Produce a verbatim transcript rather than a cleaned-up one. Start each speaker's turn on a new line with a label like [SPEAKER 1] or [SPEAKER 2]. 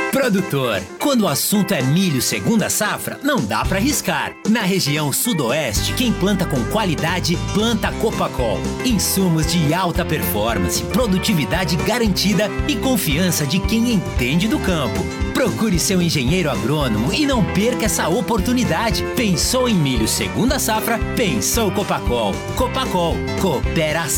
[SPEAKER 1] Produtor, quando o assunto é milho segunda safra, não dá pra arriscar. Na região sudoeste, quem planta com qualidade, planta Copacol. Insumos de alta performance, produtividade garantida e confiança de quem entende do campo. Procure seu engenheiro agrônomo e não perca essa oportunidade. Pensou em milho segunda safra? Pensou Copacol. Copacol, coopera